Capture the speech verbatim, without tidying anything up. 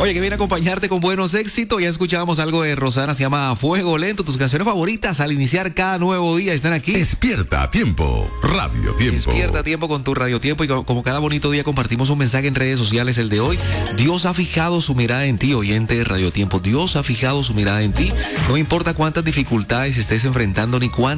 Oye, que viene a acompañarte con buenos éxitos. Ya escuchábamos algo de Rosana, se llama Fuego Lento. Tus canciones favoritas al iniciar cada nuevo día están aquí. Despierta a tiempo, Radio Tiempo. Despierta a tiempo con tu Radio Tiempo. Y como cada bonito día compartimos un mensaje en redes sociales, el de hoy. Dios ha fijado su mirada en ti, oyente de Radio Tiempo. Dios ha fijado su mirada en ti. No importa cuántas dificultades estés enfrentando ni cuántas